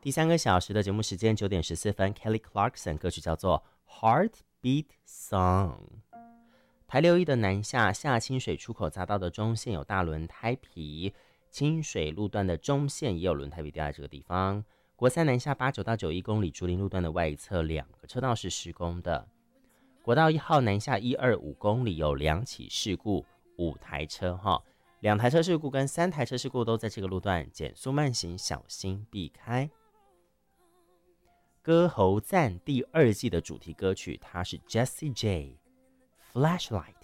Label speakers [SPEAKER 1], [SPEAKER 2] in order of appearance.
[SPEAKER 1] 第3个小时的节目时间9点14分 Kelly Clarkson 歌曲叫做 Heartbeat Song。 台6E的南下下清水出口匝道的中线有大轮胎皮，清水路段的中线也有轮胎皮掉在这个地方。国3南下89到91公里竹林路段的外侧2个车道是施工的。国道1号南下125公里有2起事故，5台车2台车事故跟3台车事故都在这个路段，减速慢行，小心避开。歌喉赞第2季的主题歌曲，它是 Jessie J Flashlight。